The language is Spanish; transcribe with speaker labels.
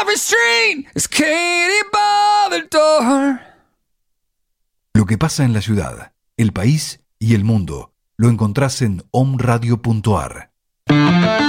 Speaker 1: every street is Katie by the door.
Speaker 2: Lo que pasa en la ciudad, el país y el mundo lo encontrás en omradio.ar.